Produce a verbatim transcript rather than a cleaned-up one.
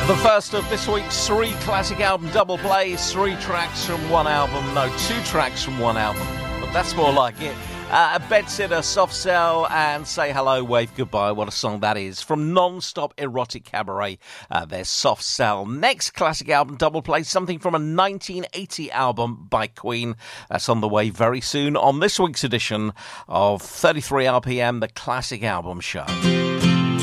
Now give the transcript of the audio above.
The first of this week's three classic album double plays, three tracks from one album, no, two tracks from one album, but that's more like it. Uh, Bedsitter, Soft Cell, and Say Hello, Wave Goodbye. What a song that is. From Non-Stop Erotic Cabaret, uh, there's Soft Cell. Next classic album double play, something from a nineteen eighty album by Queen. That's on the way very soon on this week's edition of thirty-three R P M, the Classic Album Show.